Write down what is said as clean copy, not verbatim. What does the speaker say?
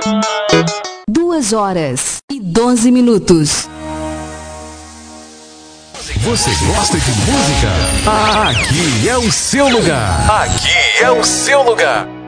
2h12. Você gosta de música? Aqui é o seu lugar. Aqui é o seu lugar.